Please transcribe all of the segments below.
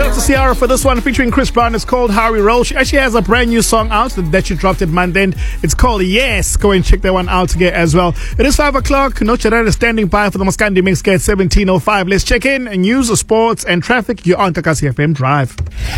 Shout out to Ciara for this one, featuring Chris Brown. It's called How We Roll. She actually has a brand new song out that she dropped at Monday. It's called Yes. Go and check that one out again as well. It is 5 o'clock. No Chirera is standing by for the Maskandi Mix at 17:05. Let's check in news, sports, and traffic. You're on Kakasi FM Drive.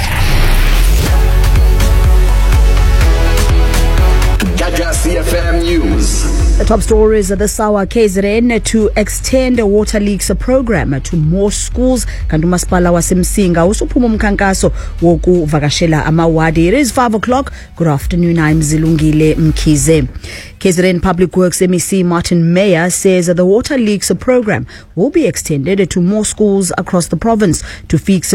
Kakasi FM News. The top stories of this hour: KZN to extend a water leaks program to more schools. Kanti umasipala waseMsinga usuphuma umkhankaso wokuvakashela amawadi. It is 5 o'clock. Good afternoon, I'm Zilungile Mkhize. KZN Public Works MEC Martin Meyer says that the water leaks program will be extended to more schools across the province to fix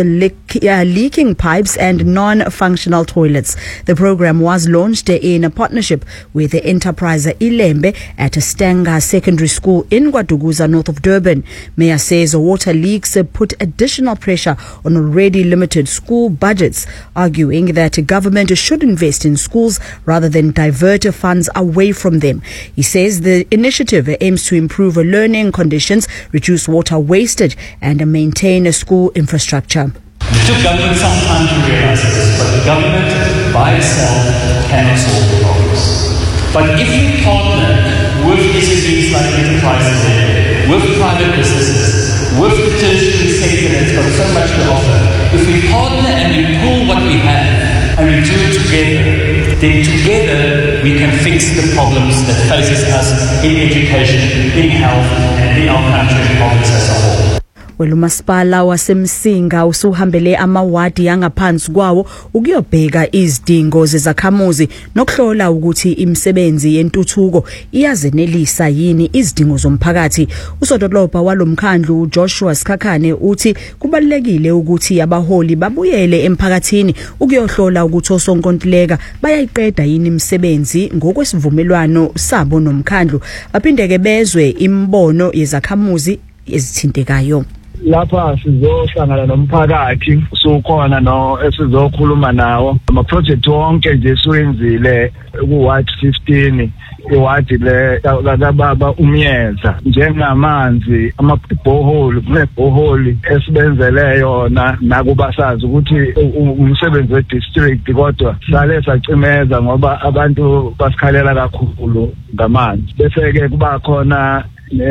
leaking pipes and non-functional toilets. The program was launched in a partnership with the Enterprise Ilembe at Stenga Secondary School in Gwaduguza, north of Durban. Meyer says water leaks put additional pressure on already limited school budgets, arguing that government should invest in schools rather than divert funds away from them. He says the initiative aims to improve learning conditions, reduce water wastage, and maintain school infrastructure. It took government some time to realize this, but the government by itself cannot solve the problems. But if we partner with SMEs like enterprises, with private businesses, with the tertiary sector that's got so much to offer, if we partner and we pull what we have and we do it together, then together we can fix the problems that faces us in education, in health, and in our country and province as a whole. Well, umasipala waseMsinga usuhambele amawadi yangaphansi kwawo ukuyobheka izidingo zezakhamuzi nokuhlola ukuthi imisebenzi yentuthuko iyazenelisa yini izidingo zomphakathi. Usodolopha walomkhandlu Joshua Skakane uthi kubalekile ukuthi abaholi babuyele emphakathini ukuyohlola ukuthi osonkontileka bayayiqeda yini imisebenzi ngokwesivumelwano sabo nomkhandlu, baphindeke bezwe imbono yezakhamuzi ezithintekayo. Lapha sizohlangana nomphakathi usukhona esizokhuluma nawo ama-project wonke nje siwenzile ku-Ward 15 iwadi le kababa uMyeza njengamanzi amabhoholi kunebhoholi esibenzele yona nakuba sazi ukuthi umsebenzi we-district kodwa sale sacimeza ngoba abantu basikhalela kakhulu ngamanzi bese-ke kuba khona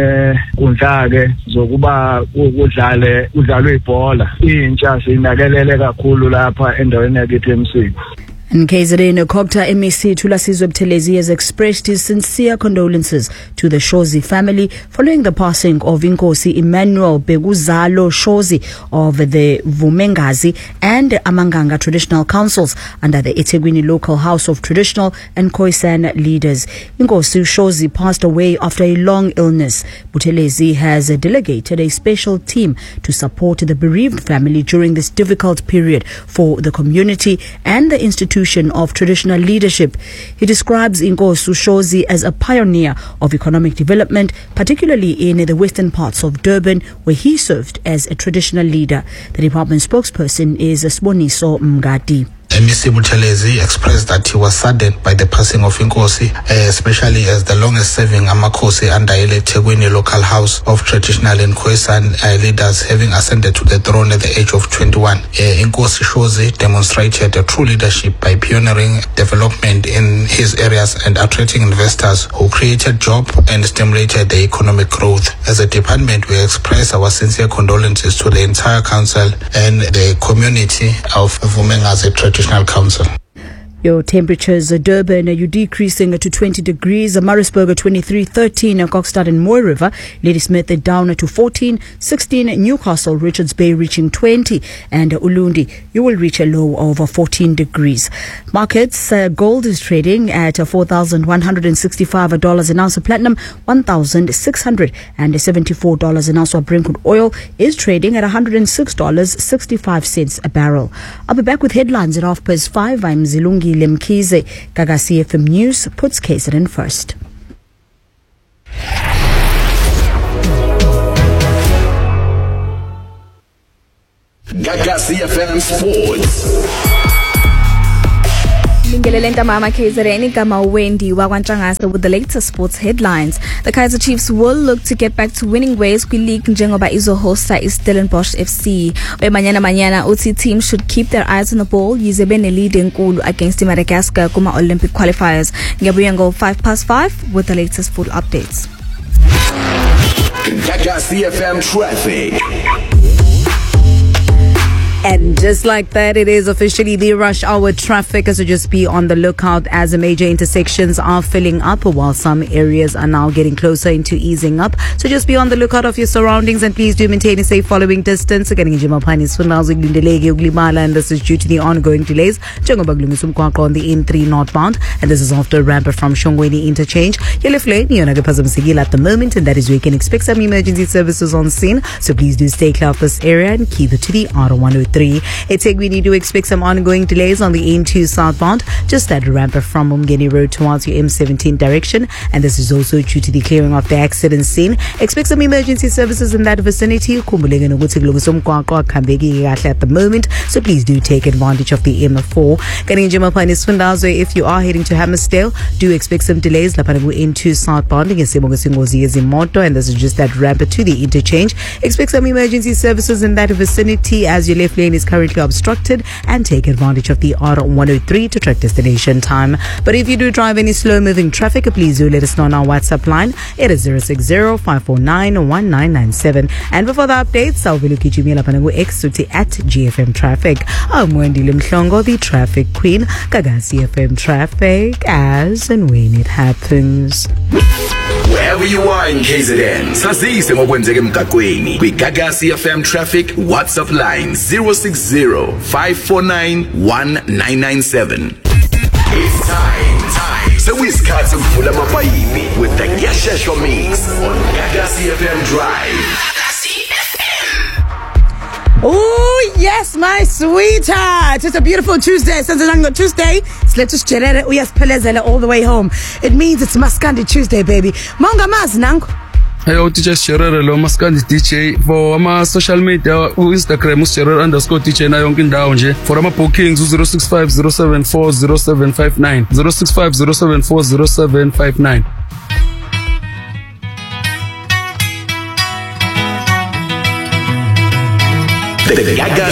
kundlake zokuba udlalwe ibhola intsha sinakelele kakhulu lapha endaweni yakithi eMsinga. And KZN Kokta MEC Thulasizwe Buthelezi has expressed his sincere condolences to the Shozi family following the passing of Inkosi Emmanuel Beguzalo Shozi of the Vumengazi and Amanganga traditional councils under the eThekwini local House of Traditional and Khoisan leaders. Inkosi Shozi passed away after a long illness. Buthelezi has delegated a special team to support the bereaved family during this difficult period for the community and the institution of traditional leadership. He describes Inkosi Shozi as a pioneer of economic development, particularly in the western parts of Durban, where he served as a traditional leader. The department spokesperson is Sboniso Mngadi. MEC Buthelezi expressed that he was saddened by the passing of Inkosi, especially as the longest-serving Amakhosi under eThekwini local House of Traditional and Khoisan leaders, having ascended to the throne at the age of 21. Inkosi Shozi demonstrated a true leadership by pioneering development in his areas and attracting investors who created jobs and stimulated the economic growth. As a department, we express our sincere condolences to the entire council and the community of Vumengazi Traditional Council. Your temperatures, Durban, you decreasing to 20 degrees, Maritzburg 23, 13, Kokstad and Moy River, Ladysmith down to 14, 16, Newcastle, Richards Bay reaching 20, and Ulundi, you will reach a low of 14 degrees. Markets, gold is trading at $4,165 an ounce, platinum $1,674 an ounce, Brent crude oil is trading at $106.65 a barrel. I'll be back with headlines at 5:30. I'm Zilungi Lemkhize. Kakasi FM News puts KZN first. Kakasi FM Sports. Ngelele Ntamama KZN Gama Wendy Wagwanchangasa with the latest sports headlines. The Kaizer Chiefs will look to get back to winning ways kwi-league njengoba izohosta iStellenbosch FC. Manyana uthi teams should keep their eyes on the ball yize bene lead enkulu against Madagascar kuma Olympic qualifiers. Ngiyabuya ngo 5:05 with the latest full updates. Gaga CFM traffic. And just like that, it is officially the rush hour traffic, so just be on the lookout as the major intersections are filling up while some areas are now getting closer into easing up. So just be on the lookout of your surroundings and please do maintain a safe following distance. And this is due to the ongoing delays on the N3 northbound, and this is after a ramp from Shongweni interchange. You're left lane at the moment, and that is where you can expect some emergency services on scene. So please do stay clear of this area and keep it to the R103. We need to expect some ongoing delays on the N2 southbound, just at ramp from Umgeni Road towards your M17 direction, and this is also due to the clearing of the accident scene. Expect some emergency services in that vicinity at the moment, so please do take advantage of the M4. If you are heading to Hammersdale, do expect some delays N2 southbound, and this is just that ramp to the interchange. Expect some emergency services in that vicinity as your left lane is currently obstructed, and take advantage of the R103 to track destination time. But if you do drive any slow moving traffic, please do let us know on our WhatsApp line. It is 060-549-1997. And before the updates, I'll be looking at X at GFM Traffic. I'm Wendy Limhlongo, the traffic queen. Gaga CFM Traffic, as and when it happens. Wherever you are in KZN, sazise ngokwenzeka emgaqweni. Kwi Gaga CFM Traffic WhatsApp line 060-549-1997. It's time. So isikhathi ukuvula amabhayipi with the Yashesho Mix on Gaga CFM Drive. Oh, yes, my sweetheart. It's a beautiful Tuesday. Senzenango Tuesday. Let's just chere uyasiphelezela all the way home. It means it's Maskandi Tuesday, baby. Monga mazi nangu. Hey, teacher Sherere lo Maskandi DJ for ama social media Instagram @Sherere_DJ na yonke indawo nje. For ama bookings 06507400759 06507400759. The Gaga